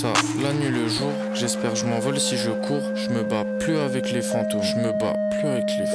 Ça, la nuit, le jour, j'espère je m'envole si je cours. Je me bats plus avec les fantômes, je me bats plus avec les